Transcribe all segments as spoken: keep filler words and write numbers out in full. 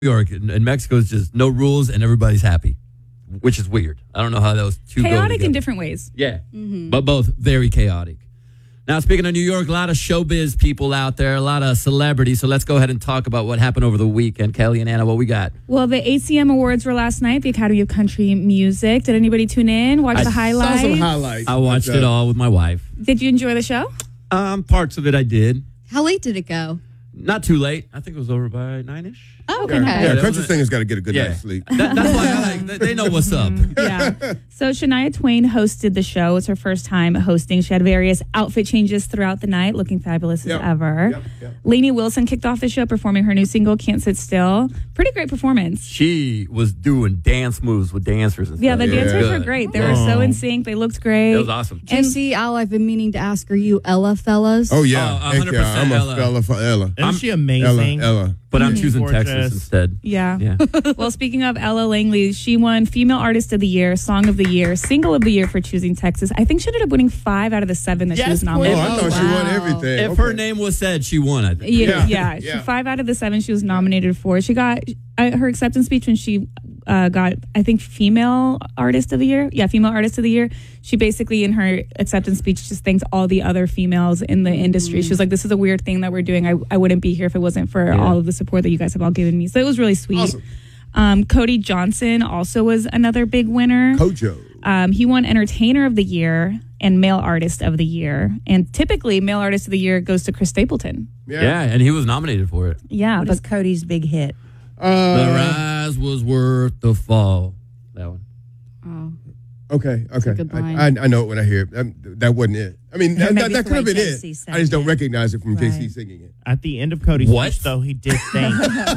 York and, and Mexico is just no rules and everybody's happy, which is weird. I don't know how those two chaotic go together. in different ways. Yeah, mm-hmm. but both very chaotic. Now, speaking of New York, a lot of showbiz people out there, a lot of celebrities. So let's go ahead and talk about what happened over the weekend. Kelly and Anna, what we got? Well, the A C M Awards were last night, the Academy of Country Music. Did anybody tune in, watch I the highlights? Saw some highlights. I watched it all with my wife. Did you enjoy the show? Um, parts of it I did. How late did it go? Not too late. I think it was over by nine-ish. Oh, okay. Yeah, nice. yeah that country was singers got to get a good Yeah. night's sleep. That, that's why I like, they- they know what's up. Yeah. So Shania Twain hosted the show. It's her first time hosting. She had various outfit changes throughout the night, looking fabulous Yep. as ever. Yep, yep. Lainey Wilson kicked off the show performing her new single, Can't Sit Still. Pretty great performance. She was doing dance moves with dancers and stuff. Yeah, the Yeah. dancers Good. were great. They were so in sync. They looked great. It was awesome. Did you see all I've been meaning to ask? Are you Ella fellas? Oh, yeah. Oh, Heck one hundred percent yeah. I'm a Ella. fella for Ella. Isn't I'm- she Ella, amazing? Ella. But I'm She's choosing gorgeous. Texas instead. Yeah. Yeah. Well, speaking of Ella Langley, she won Female Artist of the Year, Song of the Year, Single of the Year for choosing Texas. I think she ended up winning five out of the seven that she Yes, was Oh, nominated I thought for. she won wow. everything. If Okay. her name was said, she won, I think. Yeah, Yeah. yeah. She, Yeah. five out of the seven she was nominated for. She got uh, her acceptance speech when she uh, got, I think, Female Artist of the Year. Yeah, Female Artist of the Year. She basically, in her acceptance speech, just thanked all the other females in the industry. She was like, this is a weird thing that we're doing. I, I wouldn't be here if it wasn't for Yeah. all of the support that you guys have all given me. So it was really sweet. Awesome. Um, Cody Johnson also was another big winner. Kojo. Um, he won Entertainer of the Year and Male Artist of the Year. And typically, Male Artist of the Year goes to Chris Stapleton. Yeah. and he was nominated for it. Yeah, What but is Cody's big hit? The Uh, rise was worth the fall. That one. Oh. okay, okay. good I, line. I, I know it when I hear it. Um, that wasn't it. I mean, that, Maybe that, that it's the could have way been J it. C sang I just don't it. recognize it from J C Right. singing it. At the end of Cody's What? speech, though, he did thank.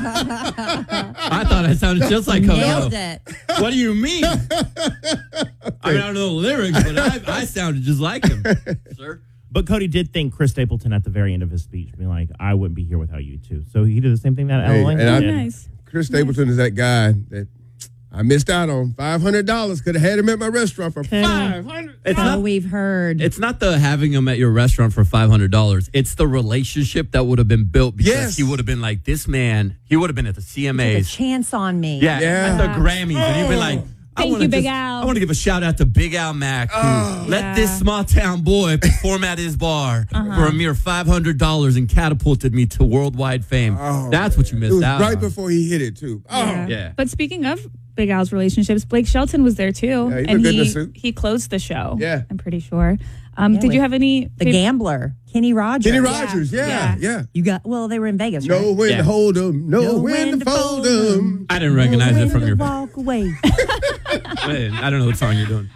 I thought I sounded just like Cody. Nailed it. What do you mean? I mean, I don't know the lyrics, but I, I sounded just like him, sir. But Cody did thank Chris Stapleton at the very end of his speech, being like, I wouldn't be here without you, too. So he did the same thing that Hey, Ella Langley and I- did. nice. Chris Stapleton is that guy that I missed out on. five hundred dollars Could have had him at my restaurant for five hundred It's Oh, not. we've heard. It's not the having him at your restaurant for five hundred dollars. It's the relationship that would have been built because Yes. he would have been like, this man, he would have been at the C M Took a As. chance on me. Yeah, Yeah. at the Grammys. And he'd be like, I Thank wanna you, Big just- Al. I want to give a shout out to Big Al Mack, who Oh. let Yeah. this small town boy perform at his bar for a mere five hundred dollars and catapulted me to worldwide fame. Oh, That's what you It missed was out right on. before he hit it, too. Oh, Yeah. Yeah. But speaking of Big Al's relationships, Blake Shelton was there too. Yeah, he and looked good in he, a suit. he closed the show. Yeah. I'm pretty sure. Um, Yeah, did you with have any The fav- gambler, Kenny Rogers. Kenny Rogers, yeah, Yeah. yeah. You got, well, they were in Vegas, Know right? when Yeah. to hold 'em, know, when, to fold 'em. I didn't recognize it from Way your. to walk away. I don't know what song you're doing.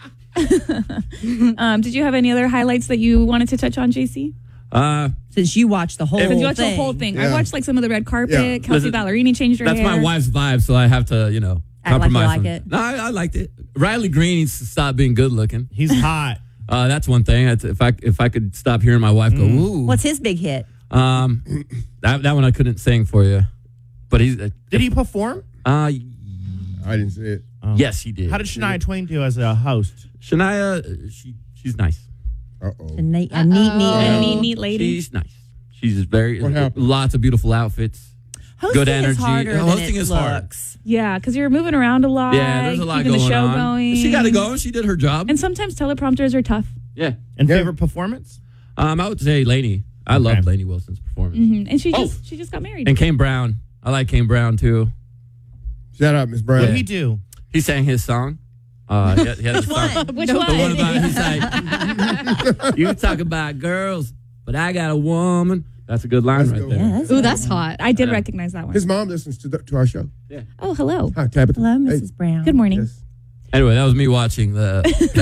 Um, did you have any other highlights that you wanted to touch on, J C? Uh, Since you watched the whole Did thing. you watch the whole thing? I Yeah. watched like some of the red carpet. Yeah. Kelsey Listen, Ballerini changed her that's hair. my wife's vibe, so I have to, you know, Act like you compromise. like on- it. No, I, I liked it. Riley Green needs to stop being good looking. He's hot. Uh, that's one thing. That's, if I if I could stop hearing my wife go, ooh. What's his big hit? Um, that that one I couldn't sing for you, but he's. Uh, Did he perform? uh, I didn't see it. yes, he did. How did Shania Twain do as a host? Shania? uh, She she's nice. Uh-oh. A, neat, a neat, neat a lady. neat, neat lady. She's nice. She's very What happened? lots of beautiful outfits. Hosting Good is energy. harder Yeah, than hosting it is hard. looks. Yeah, because you're moving around a lot. Yeah, there's a lot keeping going the show on. going. She got to go. She did her job. And sometimes teleprompters are tough. Yeah. And Yeah. favorite performance? Um, I would say Lainey. I Okay. loved Lainey Wilson's performance. Mhm. And she Oh. just she just got married. And Kane Brown. I like Kane Brown too. Shout out, Miss Brown. What did he do? He sang his song. Uh, he had, he had a song. Which The one? one about he's like, you talk about girls, but I got a woman. That's a good line That's a right good there. one. Yeah, that's Ooh, good. that's hot. I did Yeah. recognize that one. His mom listens to the, to our show. Oh, hello. Hi, Tabitha. Hello, Hey. Missus Brown. Good morning. Yes. Anyway, that was me watching the.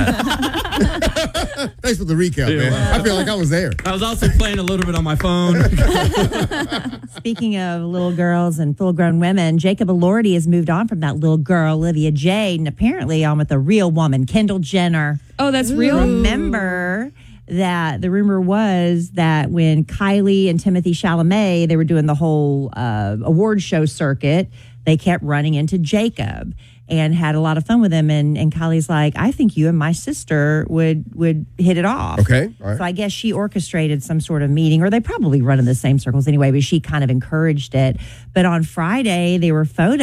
Thanks for the recap, Yeah, man. wow. I feel like I was there. I was also playing a little bit on my phone. Speaking of little girls and full-grown women, Jacob Elordi has moved on from that little girl, Olivia Jade, and apparently on with a real woman, Kendall Jenner. Oh, that's real. Remember that the rumor was that when Kylie and Timothy Chalamet, they were doing the whole uh, award show circuit, they kept running into Jacob and had a lot of fun with him. And, and Kylie's like, I think you and my sister would would hit it off. Okay, all right. So I guess she orchestrated some sort of meeting, or they probably run in the same circles anyway, but she kind of encouraged it. But on Friday, they were photos.